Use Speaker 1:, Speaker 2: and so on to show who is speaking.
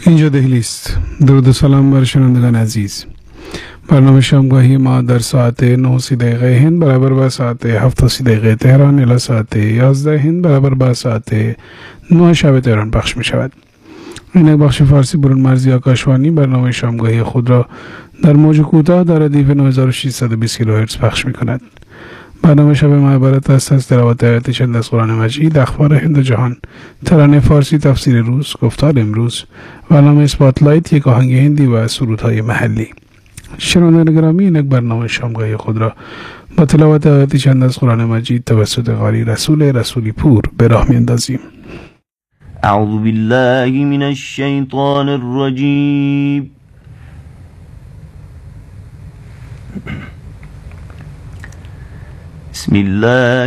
Speaker 1: اینجا دهلی است. درود و سلام بر شنوندگان عزیز. برنامه شامگاهی ما در ساعت 9 هند برابر با ساعت 7 تهران الی ساعت 11 هند برابر با ساعت 9 شب تهران پخش می شود. این یک بخش فارسی برون مرزی آکاشوانی برنامه شامگاهی خود را در موج کوتاه در ردیف 9620 کیلوهرتز پخش می کند. برنامه شب ما عبارت است از تلاوت آیات چند از قرآن مجید، اخبار هند و جهان، ترانه فارسی، تفسیر روز، گفتار امروز، برنامه اسپاتلایت، یک آهنگ هندی و سرودهای محلی. شنوندگان گرامی، این یک برنامه شامگاهی خود را با تلاوت آیات چند از قرآن مجید توسط قاری رسولی پور به راه می‌اندازیم.
Speaker 2: اعوذ بالله من الشیطان الرجیم. بسم الله